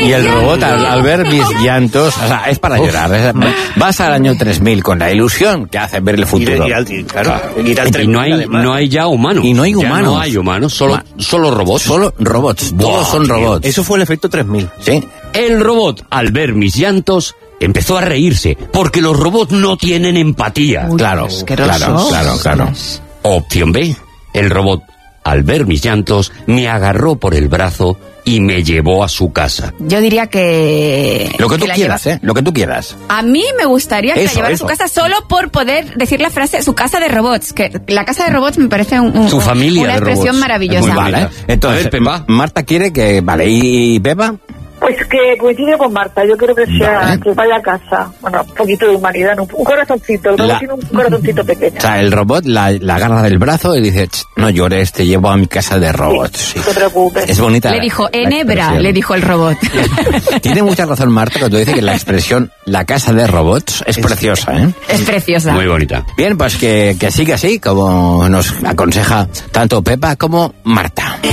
Y el robot, al ver mis llantos, o sea, es para llorar. Vas al año 3000 con la ilusión que hace ver el futuro. Y no hay ya humanos. Y no hay ya humanos. No hay humanos, solo robots. Solo robots. Todos son robots. Eso fue el efecto 3000. Sí. El robot, al ver mis llantos, empezó a reírse, porque los robots no tienen empatía. Uy, Claro. Opción B. El robot, al ver mis llantos, me agarró por el brazo y me llevó a su casa. Yo diría que... Lo que tú la quieras, lleva- Lo que tú quieras. A mí me gustaría que la Eso, llevara a eso. su casa solo por poder decir la frase su casa de robots, que la casa de robots me parece Su familia una de expresión robots. maravillosa. Muy Vale. bonita. Entonces, A ver, Pepa. Marta quiere que... Vale, ¿y Pepa? Pues que coincide con Marta, yo creo que sea Vale. que vaya a casa. Bueno, un poquito de humanidad, ¿no? Un corazoncito, el robot tiene un corazoncito pequeño. O sea, el robot la agarra del brazo y dice, no llores, te llevo a mi casa de robots. No te preocupes. Es bonita. Le dijo, la enhebra, expresión. le dijo el robot. Tiene mucha razón Marta cuando dice que la expresión la casa de robots es preciosa, ¿eh? Es preciosa. Muy bonita. Bien, pues que siga así, como nos aconseja tanto Pepa como Marta.